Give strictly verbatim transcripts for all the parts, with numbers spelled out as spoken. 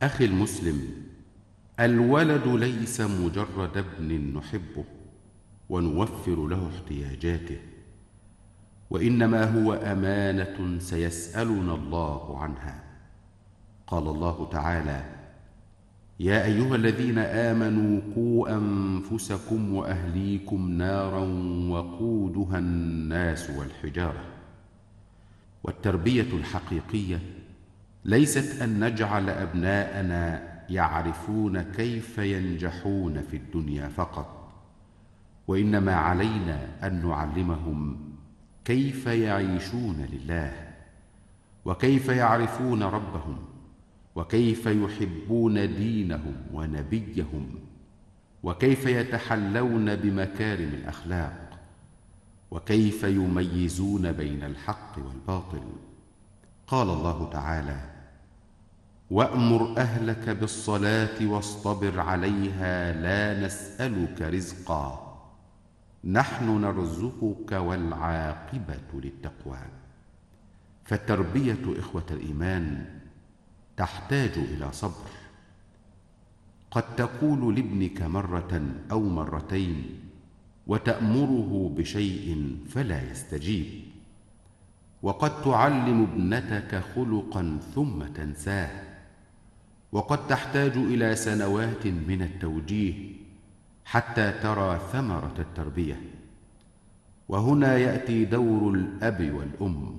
أخي المسلم، الولد ليس مجرد ابن نحبه ونوفر له احتياجاته، وإنما هو أمانة سيسألنا الله عنها. قال الله تعالى: يا أيها الذين آمنوا قوا أنفسكم وأهليكم نارا وقودها الناس والحجارة. والتربية الحقيقية ليست أن نجعل أبناءنا يعرفون كيف ينجحون في الدنيا فقط، وإنما علينا أن نعلمهم كيف يعيشون لله، وكيف يعرفون ربهم، وكيف يحبون دينهم ونبيهم، وكيف يتحلون بمكارم الأخلاق، وكيف يميزون بين الحق والباطل. قال الله تعالى: وأمر أهلك بالصلاة واصطبر عليها لا نسألك رزقا نحن نرزقك والعاقبة للتقوى. فالتربية إخوة الإيمان تحتاج إلى صبر. قد تقول لابنك مرة أو مرتين وتأمره بشيء فلا يستجيب، وقد تعلم ابنتك خلقا ثم تنساه، وقد تحتاج إلى سنوات من التوجيه حتى ترى ثمرة التربية. وهنا يأتي دور الأب والأم.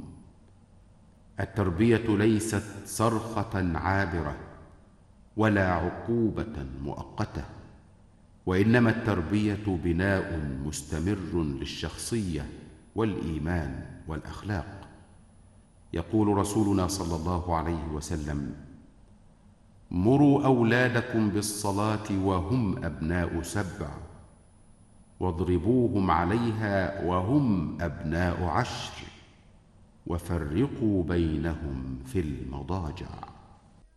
التربية ليست صرخة عابرة ولا عقوبة مؤقتة، وإنما التربية بناء مستمر للشخصية والإيمان والأخلاق. يقول رسولنا صلى الله عليه وسلم: مروا أولادكم بالصلاة وهم أبناء سبع، واضربوهم عليها وهم أبناء عشر، وفرقوا بينهم في المضاجع.